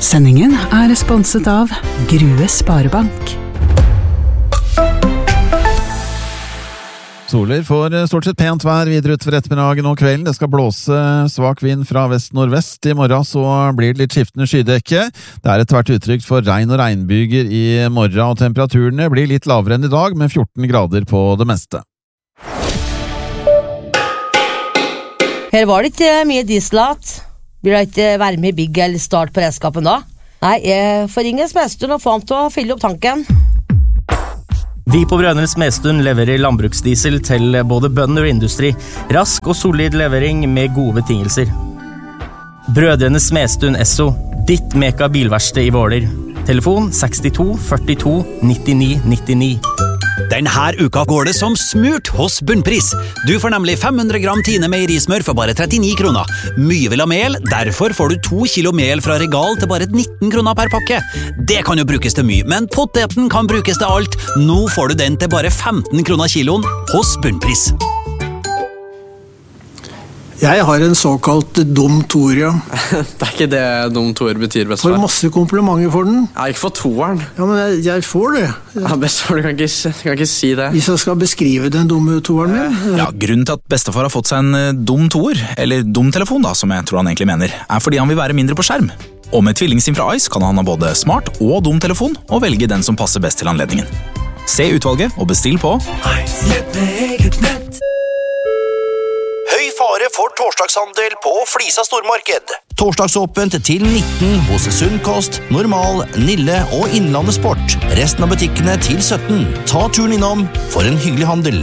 Sendingen sponset av Grue Sparebank. Soler får stort sett pent vær videre utover ettermiddagen og kvelden. Det skal blåse svak vind fra vest-nordvest. I morgen så blir det litt skiftende skydekke. Det etter hvert utrygt for regn og regnbyger i morgen, og temperaturene blir litt lavere enn i dag, med 14 grader på det meste. Her var det ikke mye dieselat. Blir det ikke varme i bygg eller start på redskapen da? Nei, jeg får ringe Smedstuen og få ham til å fylle opp tanken. Vi på Brønnøy Smedstuen leverer landbruksdiesel til både bønder og industri. Rask og solid levering med gode betingelser. Brødrene Smedstuen Esso, ditt meka bilverksted i Våler. Telefon 62 42 99 99. Denne uka går det som smurt hos Bunnpris. Du får nemlig 500 gram Tine meierismør for bare 39 kroner. Mye vil ha mel, derfor får du 2 kilo mel fra Regal til bare 19 kroner per pakke. Det kan jo brukes til mye, men poteten kan brukes til alt. Nå får du den til bare 15 kroner kiloen hos Bunnpris. Jeg har en såkalt dum toer, ja. Det ikke det dum toer betyr, bestefar. Får masse komplimenter for den. Ja, ikke for toeren. Ja, men jeg får det. Ja, bestefar, du kan ikke si det. Hvis jeg skal beskrive den dumme toeren min. Ja, grunnen til at bestefar har fått seg en dum toer, eller dum telefon da, som jeg tror han egentlig mener, fordi han vil være mindre på skjerm. Og med tvillingsim fra Ice kan han ha både smart og dum telefon, og velge den som passer best til anledningen. Se utvalget og bestill på Ice, lett med eget nett. Høy fare for torsdagshandel på Flisa stormarked. Torsdagsåpent til 19 hos Sunnkost, Normal, Nille og Innlandet Sport. Resten av butikkene til 17. Ta turen innom for en hyggelig handel.